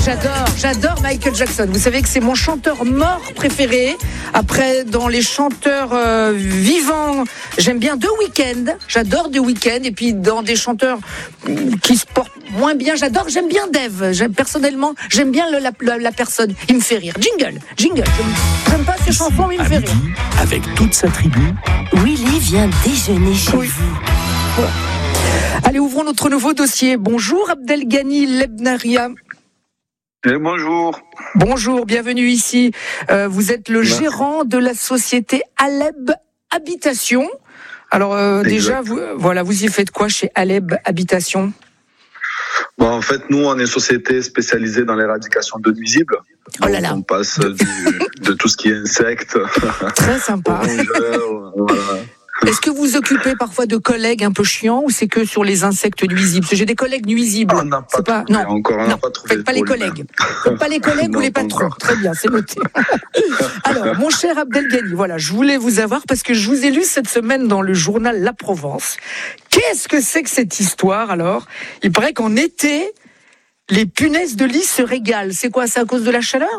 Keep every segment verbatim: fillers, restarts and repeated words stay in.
j'adore, j'adore Michael Jackson. Vous savez que c'est mon chanteur mort préféré. Après, dans les chanteurs euh, vivants, j'aime bien The Weeknd. J'adore The Weeknd. Et puis, dans des chanteurs qui se portent moins bien, j'adore, j'aime bien Dave. J'aime, personnellement, j'aime bien le, la, la, la personne. Il me fait rire. Jingle, jingle. J'aime, j'aime pas ses chansons, mais il me fait rire. Avec toute sa tribu, Willy vient déjeuner chez Oui. vous. Bon. Allez, ouvrons notre nouveau dossier. Bonjour Abdelghani Lebnaria. Et bonjour. Bonjour, bienvenue ici. Euh, vous êtes le Merci. gérant de la société Aleb Habitation. Alors euh, déjà, vous, voilà, vous y faites quoi chez Aleb Habitation? Bon, en fait, nous, on est une société spécialisée dans l'éradication de nuisibles. Oh là là. On passe du, de tout ce qui est insectes, Très sympa. rongeurs, voilà. Est-ce que vous vous occupez parfois de collègues un peu chiants ou c'est que sur les insectes nuisibles? Parce que j'ai des collègues nuisibles. On n'a pas C'est pas, trouvé non, encore, on n'a non, pas trouvé faites pas les pour collègues. lui-même. Faites pas les collègues ou Non, les pas patrons. encore. Très bien, c'est noté. Alors, mon cher Abdelghani, voilà, je voulais vous avoir parce que je vous ai lu cette semaine dans le journal La Provence. Qu'est-ce que c'est que cette histoire alors? Il paraît qu'en été, les punaises de lit se régalent. C'est quoi? C'est à cause de la chaleur?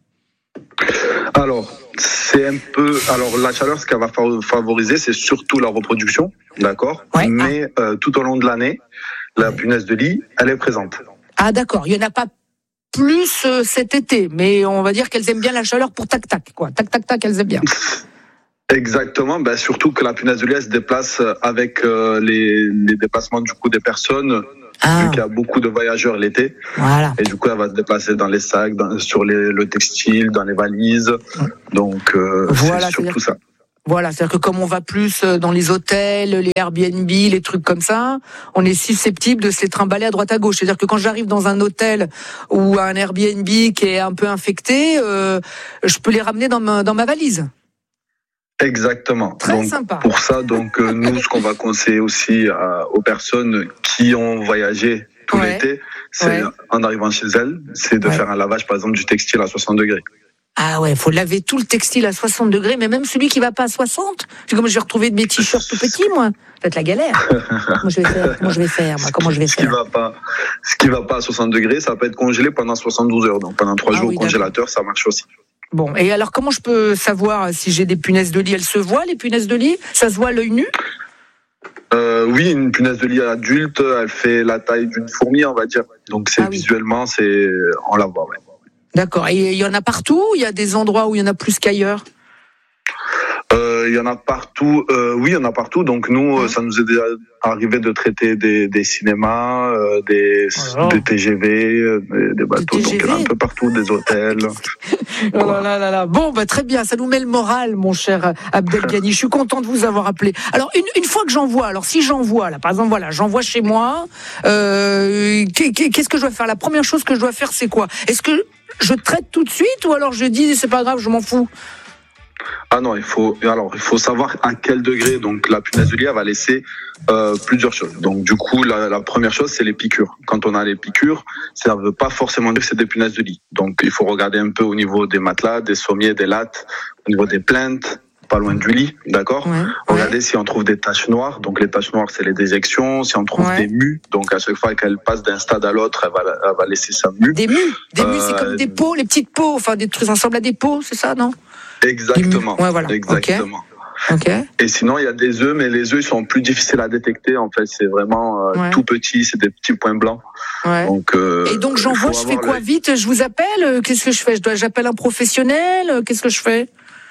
Alors, c'est un peu. Alors, la chaleur, ce qu'elle va favoriser, c'est surtout la reproduction, d'accord. Ouais. Mais euh, tout au long de l'année, la punaise de lit, elle est présente. Ah d'accord, il n'y en a pas plus euh, cet été, mais on va dire qu'elles aiment bien la chaleur pour tac-tac, quoi. Tac-tac-tac, elles aiment bien. Exactement, ben surtout que la punaise de lit elle se déplace avec euh, les, les déplacements du coup des personnes, Ah, vu qu'il y a beaucoup de voyageurs l'été, voilà. et du coup elle va se déplacer dans les sacs, dans, sur les, le textile, dans les valises, donc euh, Voilà, c'est surtout ça. Voilà, c'est-à-dire que comme on va plus dans les hôtels, les Airbnb, les trucs comme ça, on est susceptible de se les trimballer à droite à gauche. C'est-à-dire que quand j'arrive dans un hôtel ou un Airbnb qui est un peu infecté, euh, je peux les ramener dans ma, dans ma valise. Exactement. Très donc sympa. pour ça, donc euh, nous ce qu'on va conseiller aussi à, aux personnes qui ont voyagé tout Ouais. l'été, c'est Ouais. en arrivant chez elles, c'est de Ouais. faire un lavage par exemple du textile à soixante degrés. Ah ouais, faut laver tout le textile à soixante degrés, mais même celui qui va pas à soixante. C'est comme je vais retrouver de mes t-shirts tout petits, moi. Peut-être la galère. Comment je vais faire? Comment je vais faire, moi? Comment je vais Ce qui faire? va pas, ce qui va pas à soixante degrés, ça peut être congelé pendant soixante-douze heures. Donc pendant trois Ah jours oui, au congélateur, ça marche aussi. Bon, et alors comment je peux savoir si j'ai des punaises de lit? Elles se voient, les punaises de lit? Ça se voit à l'œil nu? Euh, oui, une punaise de lit adulte, elle fait la taille d'une fourmi, on va dire. Donc c'est Ah oui. visuellement, c'est on la voit. Ouais. D'accord. Et il y en a partout? Il y a des endroits où il y en a plus qu'ailleurs? Euh, Il y en a partout. Euh, oui, il y en a partout. Donc nous, euh, ça nous est déjà arrivé de traiter des, des cinémas, euh, des, Oh là là. des T G V, euh, des, des bateaux. Donc il y en a un peu partout, des hôtels. Oh là là là là. Bon, bah, très bien. Ça nous met le moral, mon cher Abdelghani. Je suis content de vous avoir appelé. Alors, une, une fois que j'envoie, alors si j'envoie, là, par exemple, voilà, j'envoie chez moi, euh, qu'est-ce que je dois faire? La première chose que je dois faire, c'est quoi? Est-ce que je traite tout de suite ou alors je dis, c'est pas grave, je m'en fous? Ah non, il faut alors il faut savoir à quel degré. Donc la punaise de lit elle va laisser euh, plusieurs choses. Donc du coup la, la première chose c'est les piqûres. Quand on a les piqûres, ça ne veut pas forcément dire que c'est des punaises de lit. Donc il faut regarder un peu au niveau des matelas, des sommiers, des lattes, au niveau des plinthes, pas loin du lit, d'accord. Ouais, Regardez ouais. si on trouve des taches noires. Donc les taches noires c'est les déjections. Si on trouve Ouais. des mues, donc à chaque fois qu'elle passe d'un stade à l'autre, elle va elle va laisser sa mue. Des mues, des mues, c'est Euh, comme des pots, les petites pots, enfin des trucs ressemblent à des pots, c'est ça, non? Exactement. Ouais, voilà. Exactement. Ok. Et sinon, il y a des œufs, mais les œufs ils sont plus difficiles à détecter. En fait, c'est vraiment euh, Ouais. tout petit, c'est des petits points blancs. Ouais. Donc, euh, Et donc il j'envoie, faut je fais avoir quoi l'œil. vite? Je vous appelle? Qu'est-ce que je fais? Je dois, j'appelle un professionnel? Qu'est-ce que je fais?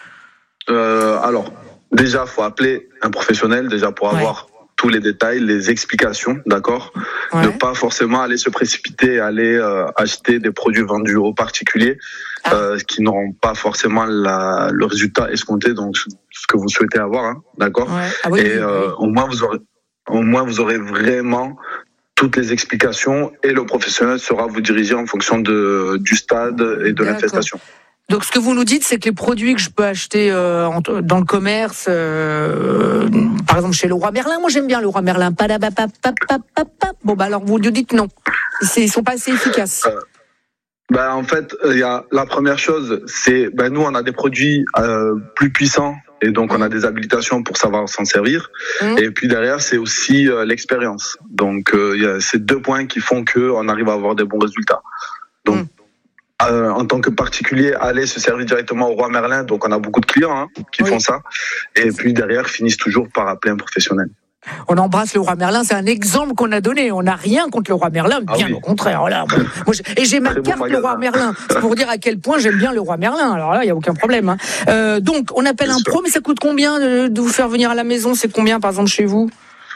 euh, Alors, déjà, faut appeler un professionnel déjà pour Ouais. avoir tous les détails, les explications, d'accord. Ouais. Ne pas forcément aller se précipiter, aller euh, acheter des produits vendus aux particuliers Ah. euh, qui n'auront pas forcément la, le résultat escompté, donc ce que vous souhaitez avoir, hein, d'accord. Ouais. Ah oui, Et oui, euh, oui. au moins vous aurez, au moins vous aurez vraiment toutes les explications et le professionnel saura vous diriger en fonction de du stade et de D'accord. l'infestation. Donc ce que vous nous dites, c'est que les produits que je peux acheter euh, en- dans le commerce, euh, par exemple chez Leroy Merlin, moi j'aime bien Leroy Merlin. Padabapapapapapa. Bon bah alors vous nous dites non, C'est- ils sont pas assez efficaces. Euh, Ben en fait, il y a la première chose, c'est ben nous on a des produits euh, plus puissants et donc on a des habilitations pour savoir s'en servir. Mmh. Et puis derrière, c'est aussi euh, l'expérience. Donc euh, il y a ces deux points qui font que on arrive à avoir des bons résultats. Donc Mmh. en tant que particulier, aller se servir directement au Roi Merlin. Donc, on a beaucoup de clients hein, qui oui. font ça. Et puis derrière, finissent toujours par appeler un professionnel. On embrasse le Roi Merlin, c'est un exemple qu'on a donné. On n'a rien contre le Roi Merlin, bien ah oui. au contraire. Voilà. Moi, moi, et j'ai ma carte bon le Roi Merlin, c'est pour dire à quel point j'aime bien le Roi Merlin. Alors là, il n'y a aucun problème. Hein. Euh, donc, on appelle bien un sûr. Pro, mais ça coûte combien de, de vous faire venir à la maison? C'est combien, par exemple, chez vous?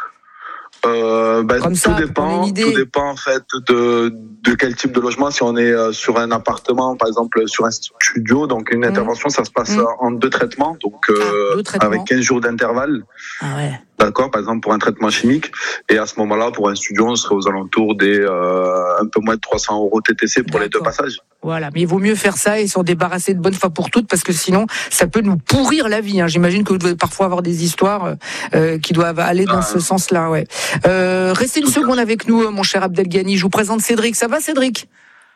Euh, ben, Comme tout ça, dépend, tout dépend en fait de, de quel type de logement. Si on est euh, sur un appartement, par exemple sur un studio, donc une mmh. intervention, ça se passe mmh. en deux traitements, donc euh, ah, deux traitements. Avec quinze jours d'intervalle. Ah ouais. D'accord, par exemple pour un traitement chimique. Et à ce moment-là, pour un studio, on serait aux alentours des euh, un peu moins de trois cents euros T T C pour D'accord. les deux passages. Voilà, mais il vaut mieux faire ça et s'en débarrasser de bonne fois pour toutes, parce que sinon, ça peut nous pourrir la vie. Hein. J'imagine que vous devez parfois avoir des histoires euh, qui doivent aller dans ah, ce sens-là. Ouais. Euh, restez une seconde avec nous, mon cher Abdelghani. Je vous présente Cédric. Ça va, Cédric?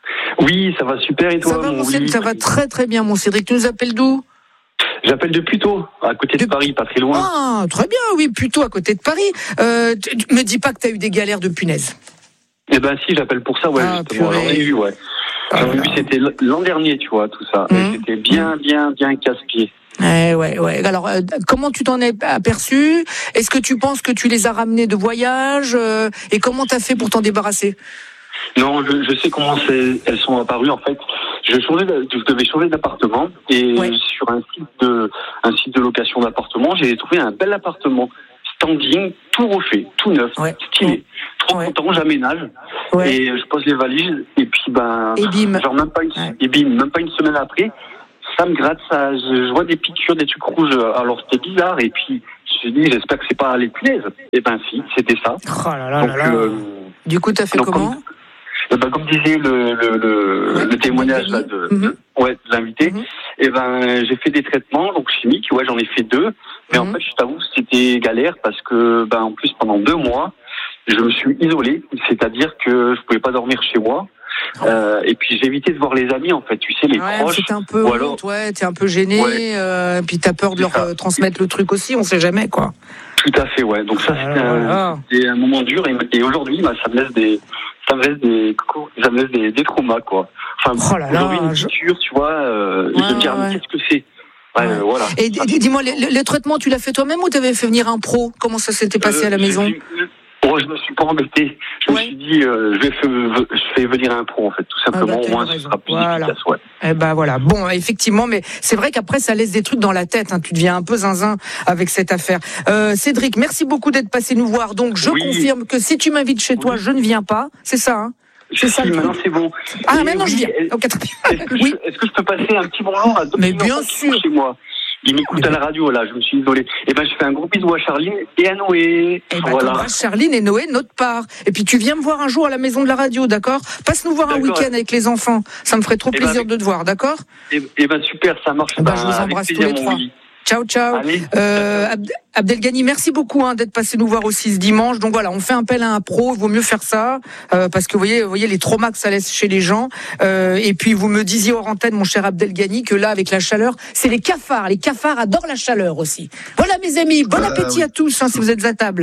Oui, ça va super. Et toi, ça va, mon Cédric, oui. ça va très très bien, mon Cédric. Tu nous appelles d'où? J'appelle de Puteaux, à côté de, de Paris, pas très loin. Ah, très bien, oui, Puteaux, à côté de Paris. Euh, tu, tu me dis pas que tu as eu des galères de punaises. Eh ben si, j'appelle pour ça, ouais, ah, justement. J'en ai eu, ouais. J'en ai eu, c'était l'an dernier, tu vois, tout ça. Mmh. Et c'était bien, bien, bien casse-pied. Eh ouais, ouais. Alors, euh, comment tu t'en es aperçu? Est-ce que tu penses que tu les as ramenés de voyage? euh, Et comment t'as fait pour t'en débarrasser? Non, je, je sais comment elles sont apparues. En fait, je, changeais, je devais changer d'appartement et ouais. sur un site de un site de location d'appartement, j'ai trouvé un bel appartement standing, tout refait, tout neuf, ouais. stylé. Trop ouais. content, j'aménage ouais. et je pose les valises et puis ben, et bim. genre même pas une, ouais. et bim, même pas une semaine après, ça me gratte, ça, je, je vois des piqûres, des trucs rouges. Alors c'était bizarre et puis je me suis dit, j'espère que c'est pas les punaises. Et ben si, c'était ça. Oh là là Donc, là là. Euh, du coup, t'as fait comment? Comme, Ben, comme disait le, le, le, ouais, le témoignage là, de, mm-hmm. ouais, de l'invité, mm-hmm. et ben j'ai fait des traitements donc chimiques, ouais, j'en ai fait deux, mais mm-hmm. en fait je t'avoue c'était galère parce que ben en plus pendant deux mois je me suis isolé, c'est-à-dire que je pouvais pas dormir chez moi. Euh, et puis j'ai évité de voir les amis en fait, tu sais, les ouais, proches. T'es un peu honte, alors... ouais, t'es un peu gêné, ouais. euh, puis t'as peur de leur euh, transmettre le truc aussi, on sait jamais quoi. Tout à fait, ouais. Donc ça c'était, ah, un, c'était un moment dur et, et aujourd'hui bah, ça me laisse des ça me laisse des ça me laisse des, des traumas quoi. Enfin oh là aujourd'hui là, une piqûre, je... tu vois, euh, ouais, je me dis ouais. qu'est-ce que c'est. Ouais, ouais. Euh, voilà. Et d- dis-moi, le, le traitement tu l'as fait toi-même ou t'avais fait venir un pro? Comment ça s'était passé euh, à la maison? Suis... Oh, je me suis pas embêté. Je ouais. me suis dit, euh, je vais faire, je fais venir un pro en fait, tout simplement. Ah bah, au moins, ce sera plus voilà. efficace. Ouais. Eh ben voilà. Bon, effectivement, mais c'est vrai qu'après, ça laisse des trucs dans la tête. Hein. Tu deviens un peu zinzin avec cette affaire. Euh, Cédric, merci beaucoup d'être passé nous voir. Donc, je oui. confirme que si tu m'invites chez toi, oui. je ne viens pas. C'est ça. Hein. C'est ça. Si, maintenant, c'est bon. Ah, Et maintenant, oui, je viens. Okay. Est-ce, que oui. je, est-ce que je peux passer un petit bonjour à Mais bien sûr. Chez moi. Il m'écoute à la radio, là, je me suis isolé. Et ben, je fais un gros bisou à Charline et à Noé. Et ben, voilà. Charline et Noé, notre part. Et puis, tu viens me voir un jour à la maison de la radio, d'accord? Passe nous voir d'accord. un week-end avec les enfants. Ça me ferait trop et plaisir ben, de te voir, d'accord? Et, et ben, super, ça marche. Ben, je vous embrasse tous les trois. Oui. Ciao, ciao. Allez, euh, Abd- Abdelghani, merci beaucoup hein, d'être passé nous voir aussi ce dimanche. Donc voilà, on fait appel à un pro. Il vaut mieux faire ça euh, parce que vous voyez, vous voyez les traumas que ça laisse chez les gens. Euh, et puis vous me disiez hors antenne, mon cher Abdelghani, que là, avec la chaleur, c'est les cafards. Les cafards adorent la chaleur aussi. Voilà, mes amis, bon appétit euh, oui. à tous hein, si vous êtes à table.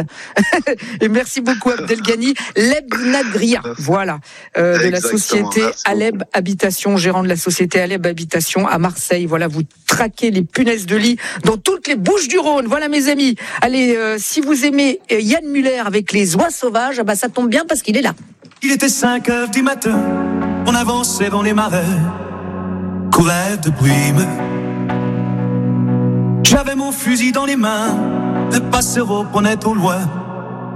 Et merci beaucoup, Abdelghani. Leb Nadria, voilà, euh, de la société Aleb Habitation, gérant de la société Aleb Habitation à Marseille. Voilà, vous traquez les punaises de lit dans toutes les Bouches-du-Rhône. Voilà, mes amis. Allez, euh, si vous aimez euh, Yann Muller avec les oies sauvages, bah, ça tombe bien parce qu'il est là. Il était cinq heures du matin, on avançait dans les marais, courait de brume. J'avais mon fusil dans les mains, le passereau prenait au loin